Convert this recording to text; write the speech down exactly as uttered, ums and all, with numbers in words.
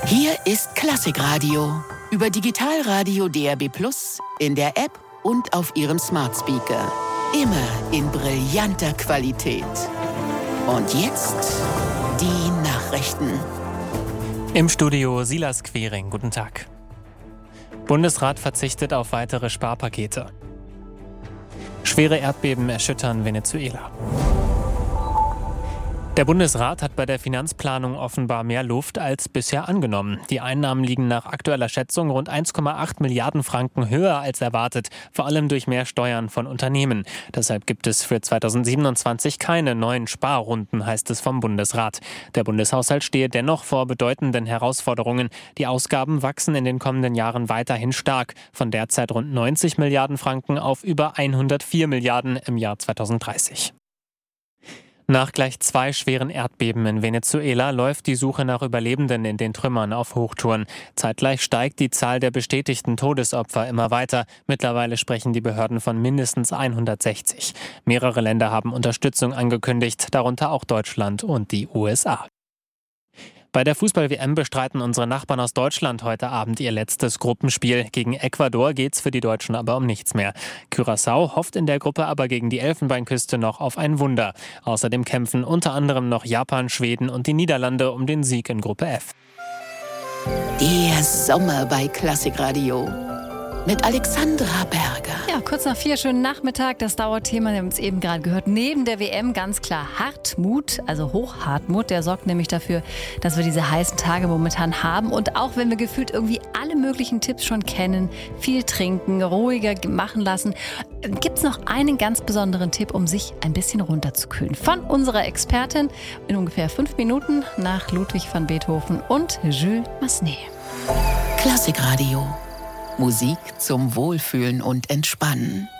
Hier ist Klassikradio über Digitalradio D A B plus, in der App und auf Ihrem Smart Speaker. Immer in brillanter Qualität. Und jetzt die Nachrichten. Im Studio Silas Quering. Guten Tag. Bundesrat verzichtet auf weitere Sparpakete. Schwere Erdbeben erschüttern Venezuela. Der Bundesrat hat bei der Finanzplanung offenbar mehr Luft als bisher angenommen. Die Einnahmen liegen nach aktueller Schätzung rund eins Komma acht Milliarden Franken höher als erwartet, vor allem durch mehr Steuern von Unternehmen. Deshalb gibt es für zweitausendsiebenundzwanzig keine neuen Sparrunden, heißt es vom Bundesrat. Der Bundeshaushalt stehe dennoch vor bedeutenden Herausforderungen. Die Ausgaben wachsen in den kommenden Jahren weiterhin stark, von derzeit rund neunzig Milliarden Franken auf über hundertvier Milliarden im Jahr zweitausenddreißig. Nach gleich zwei schweren Erdbeben in Venezuela läuft die Suche nach Überlebenden in den Trümmern auf Hochtouren. Zeitgleich steigt die Zahl der bestätigten Todesopfer immer weiter. Mittlerweile sprechen die Behörden von mindestens hundertsechzig. Mehrere Länder haben Unterstützung angekündigt, darunter auch Deutschland und die U S A. Bei der Fußball-W M bestreiten unsere Nachbarn aus Deutschland heute Abend ihr letztes Gruppenspiel. Gegen Ecuador geht's für die Deutschen aber um nichts mehr. Curaçao hofft in der Gruppe aber gegen die Elfenbeinküste noch auf ein Wunder. Außerdem kämpfen unter anderem noch Japan, Schweden und die Niederlande um den Sieg in Gruppe F. Der Sommer bei Klassikradio mit Alexandra Berger. Ja, kurz nach vier, schönen Nachmittag. Das Dauerthema, wir haben es eben gerade gehört, neben der W M ganz klar Hartmut, also Hochhartmut. Der sorgt nämlich dafür, dass wir diese heißen Tage momentan haben. Und auch wenn wir gefühlt irgendwie alle möglichen Tipps schon kennen, viel trinken, ruhiger machen lassen, gibt es noch einen ganz besonderen Tipp, um sich ein bisschen runterzukühlen. Von unserer Expertin in ungefähr fünf Minuten nach Ludwig van Beethoven und Jules Massenet. Klassikradio. Musik zum Wohlfühlen und Entspannen.